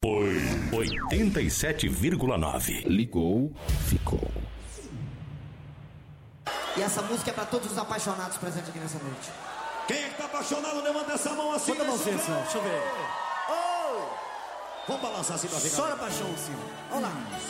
87,9. Ligou, ficou. E essa música é pra todos os apaixonados presentes aqui nessa noite. Quem é que tá apaixonado? Levanta essa mão assim. Manda a mãozinha assim, deixa eu ver. Vamos balançar assim pra ficar. Chora paixão, Silvio. Vamos lá.